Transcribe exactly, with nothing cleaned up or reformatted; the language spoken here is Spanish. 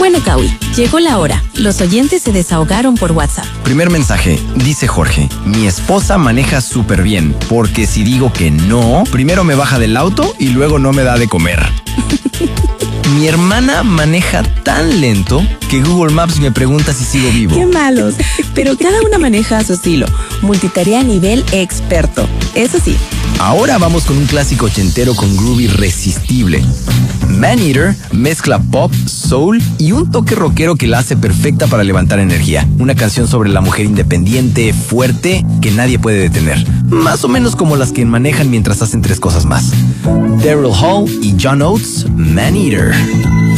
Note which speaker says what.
Speaker 1: Bueno, Kawi, llegó la hora. Los oyentes se desahogaron por WhatsApp.
Speaker 2: Primer mensaje, dice Jorge: mi esposa maneja súper bien, porque si digo que no, primero me baja del auto y luego no me da de comer. Mi hermana maneja tan lento que Google Maps me pregunta si sigo vivo.
Speaker 1: ¡Qué malos! Pero cada una maneja a su estilo. Multitarea a nivel experto. Eso sí.
Speaker 2: Ahora vamos con un clásico ochentero con groove irresistible. Maneater mezcla pop, soul y un toque rockero que la hace perfecta para levantar energía. Una canción sobre la mujer independiente, fuerte, que nadie puede detener. Más o menos como las que manejan mientras hacen tres cosas más. Daryl Hall y John Oates, Maneater.